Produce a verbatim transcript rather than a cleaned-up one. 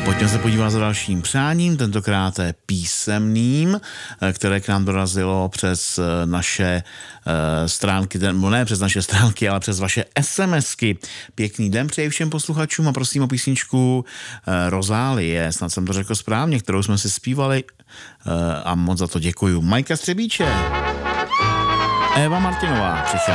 Pojďme se podívat za dalším přáním, tentokrát písemným, které k nám dorazilo přes naše stránky, ne přes naše stránky, ale přes vaše SMSky. Pěkný den přeji všem posluchačům a prosím o písničku Rozálie, snad jsem to řekl správně, kterou jsme si zpívali a moc za to děkuju. Majka Střebíče, Eva Martinová přichází.